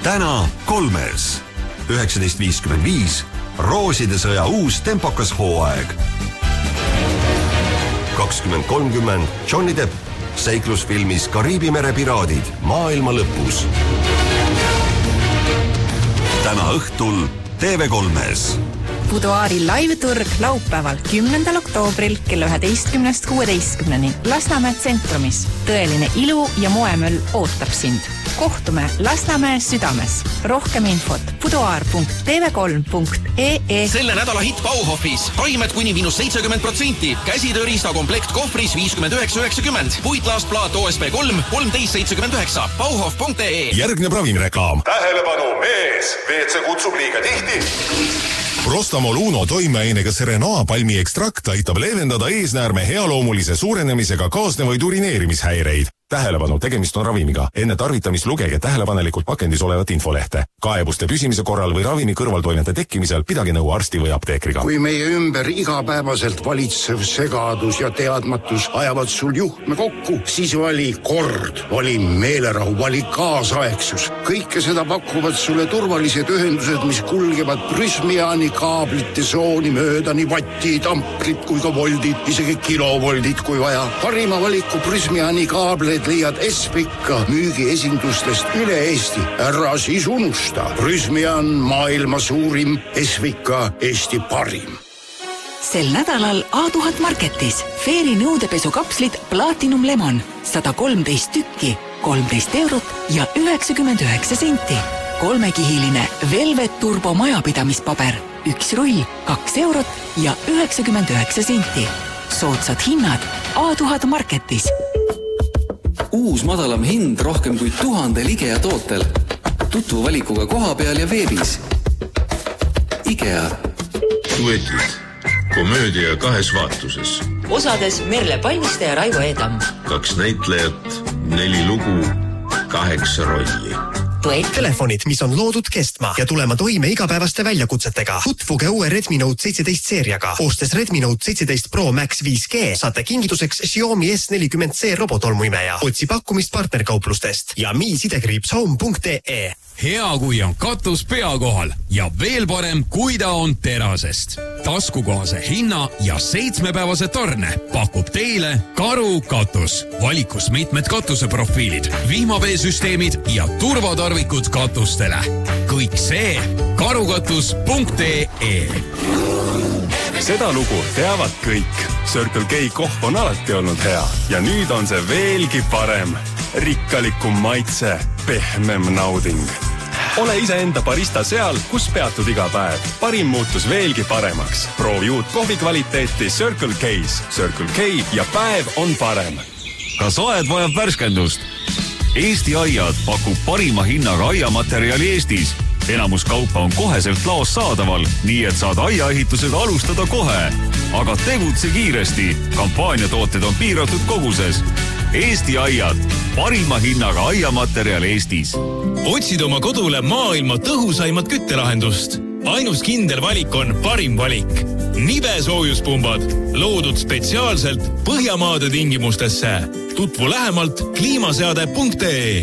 täna Kolmes. 19.55 Rooside sõja uus tempokas hooaeg. 20.30 Johnny Depp seiklusfilmis Kariibi mere piraadid maailma lõpus. Täna õhtul TV3-s. Buduaari live-turg laupäeval 10. oktoobril kella 11.16 Lasnamäe tsentrumis. Tõeline ilu ja moemöll ootab sind. Kohtume Lasnamäe südames. Rohkem infot buduaar.tv3.ee. Selle nädala hitt Bauhofis. Taimed kuni -70%. Käsitööriista komplekt kohvris 59,90. Puitlaastplaat OSB 3 13,79. Bauhof.ee. Järgneb ravimireklaam. Tähelepanu, mees! WC kutsub liiga tihti. Prostamol Uno toimeainega Serena palmi ekstrakt aitab leevendada eesnäärme healoomulise suurenemisega kaasnevaid urineerimishäireid. Tähelepanu, tegemist on ravimiga. Enne tarvitamist lugege tähelepanelikult pakendis olevat infolechte. Kaebuste püsimise korral või ravimi kõrvaltoimete tekkimisel pidage nõu arsti või apteekriga. Kui meie ümber igapäevaselt valitsev segadus ja teadmatus ajavad sul juhtme kokku, siis vali kord, vali meelerahu, vali kaasaegsus. Kõike seda pakuvad sulle turvalised ühendused, mis kulgevad Prysmiani kaablite sooni mööda nii vatti, tamprid kui ka voldid, isegi kilovoldid kui vaja. Parima valiku Prysmiani kaableid leiad Espika müügiesindustest üle Eesti. Ära siis unusta. Prysmian maailma suurim, Espika Eesti parim. Sel nädalal A1000 Marketis Fairy nõudepesukapslid Platinum Lemon 113 tükki, 13 eurot ja 99 senti. Kolmekihiline Velvet Turbo majapidamispaber 1 rull, 2 eurot ja 99 senti. Soodsad hinnad A1000 Marketis. Uus madalam hind rohkem kui 1000 IKEA tootel. Tutvu valikuga koha peal ja veebis. IKEA. Duetid. Komöödia 2 vaatuses. Osades Merle Palmiste ja Raivo Eedam. 2 näitlejat, 4 lugu, 8 rolli. Telefonid, mis on loodud kestma ja tulema toime igapäevaste väljakutsetega. Tutvuge uue Redmi Note 17 seeriaga. Ostes Redmi Note 17 Pro Max 5G saate kingituseks Xiaomi S40C robotolmuimeja. Otsi pakkumist partnerkauplustest ja mi-home.ee. Hea, kui on katus pea kohal ja veel parem, kui ta on terasest. Taskukohase hinna ja 7-päevase tarne pakub teile Karu katus. Valikus mitmed katuseprofiilid, vihmaveesüsteemid ja turvatarvikud katustele. Kõik see karukatus.ee. Seda lugu teavad kõik. Circle K kohv on alati olnud hea ja nüüd on see veelgi parem. Rikkalikum maitse, pehmem nauding. Ole iseenda barista seal, kus peatud iga päev. Parim muutus veelgi paremaks. Proovi uut kohvi kvaliteeti Circle K's. Circle K ja päev on parem. Kas aed vajab värskendust? Eesti Aiad pakub parima hinnaga aiamaterjali Eestis. Enamus kaupa on koheselt laos saadaval, nii et saad aiaehitusega alustada kohe. Aga tegutse kiiresti. Kampaaniatooted on piiratud koguses. Eesti Aiad, parima hinnaga aiamaterjal Eestis. Otsid oma kodule maailma tõhusaimat küttelahendust. Ainus kindel valik on parim valik. Nibe soojuspumbad, loodud spetsiaalselt Põhjamaade tingimustesse. Tutvu lähemalt kliimaseade.ee.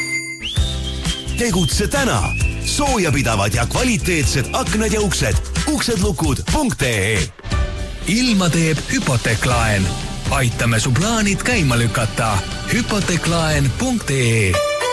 Tegutse täna. Soojapidavad ja kvaliteetsed aknad ja uksedlukud.ee. Ilma teeb Hypoteklaen. Aitame su plaanid käima lükata. Hypoteklaen.ee.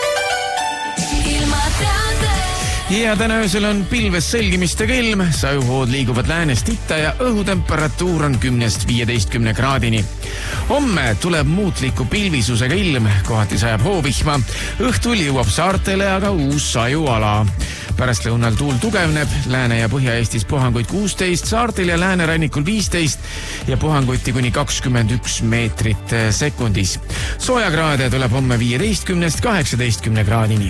Ja täna öösel on pilves selgimiste kelm, sajuhood liiguvad läänest itta ja õhutemperatuur on 10-15 kraadini. Homme tuleb muutliku pilvisusega ilm, kohati sajab hoovihma. Õhtul jõuab saartele aga uus sajuala. Pärast lõunal tuul tugevneb, Lääne- ja Põhja-Eestis puhanguid 16, saartel ja läänerannikul 15 ja puhanguti kuni 21 meetrit sekundis. Soojakraade tuleb homme 15-18 kraadini.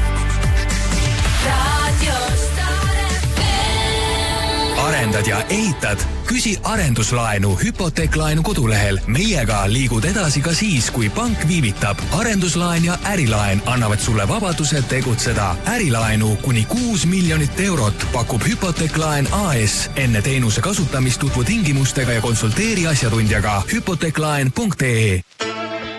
Arendad ja ehitad? Küsi arenduslaenu Hypoteklaenu kodulehel. Meiega liigud edasi ka siis, kui pank viivitab. Arenduslaen ja ärilaen annavad sulle vabaduse tegutseda. Ärilaenu kuni 6 miljonit eurot pakub Hypoteklaen AS. Enne teenuse kasutamist tutvu tingimustega ja konsulteeri asjatundjaga. Hypoteklaen.ee.